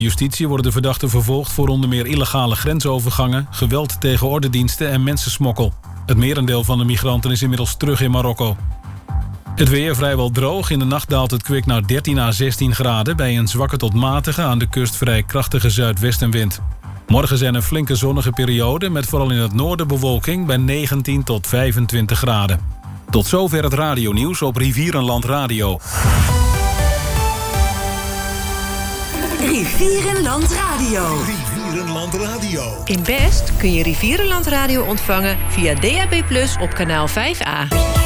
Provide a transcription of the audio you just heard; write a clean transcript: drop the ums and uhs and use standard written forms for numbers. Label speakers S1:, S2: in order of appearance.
S1: Justitie worden de verdachten vervolgd voor onder meer illegale grensovergangen, geweld tegen ordendiensten en mensensmokkel. Het merendeel van de migranten is inmiddels terug in Marokko. Het weer vrijwel droog. In de nacht daalt het kwik naar 13 à 16 graden... bij een zwakke tot matige, aan de kust vrij krachtige zuidwestenwind. Morgen zijn er flinke zonnige perioden... met vooral in het noorden bewolking bij 19 tot 25 graden. Tot zover het radionieuws op Rivierenland Radio.
S2: Rivierenland Radio.
S3: Rivierenland Radio.
S4: In Best kun je Rivierenland Radio ontvangen via DAB+ op kanaal 5A.